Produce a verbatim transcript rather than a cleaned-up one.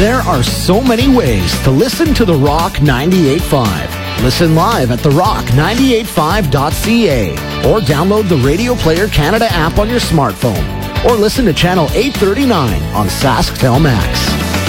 There are so many ways to listen to The Rock ninety-eight point five. Listen live at the rock ninety-eight point five dot c a or download the Radio Player Canada app on your smartphone or listen to Channel eight thirty-nine on Sasktel Max.